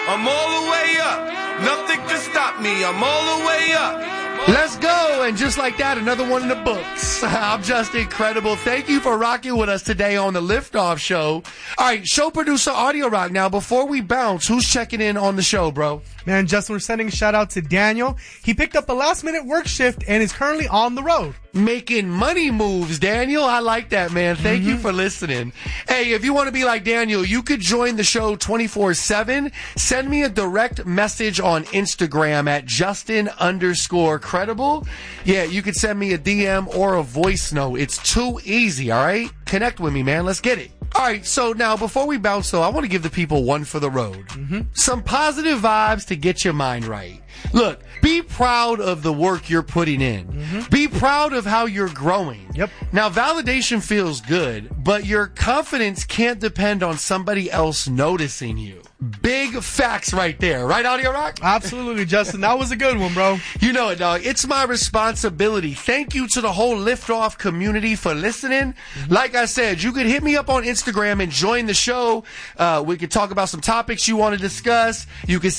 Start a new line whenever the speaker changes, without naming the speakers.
I'm all the way up. Nothing can stop me. I'm all the way up.
Let's go. And just like that, another one in the books. I'm just incredible. Thank you for rocking with us today on the Liftoff Show. All right, show producer Audio Rock. Now, before we bounce, who's checking in on the show, bro?
Man, Justin, we're sending a shout out to Daniel. He picked up a last-minute work shift and is currently on the road.
Making money moves, Daniel. I like that, man. Thank you for listening. Hey, if you want to be like Daniel, you could join the show 24/7. Send me a direct message on Instagram at Justin_credible. Yeah, you could send me a DM or a voice note. It's too easy, all right? Connect with me, man. Let's get it. All right, so now before we bounce, though, I want to give the people one for the road. Some positive vibes to get your mind right. Look, be proud of the work you're putting in. Be proud of how you're growing.
Yep.
Now, validation feels good, but your confidence can't depend on somebody else noticing you. Big facts right there. Right, Audio Rock?
Absolutely, Justin. That was a good one, bro.
You know it, dog. It's my responsibility. Thank you to the whole Liftoff community for listening. Like I said, you could hit me up on Instagram and join the show. We could talk about some topics you want to discuss. You could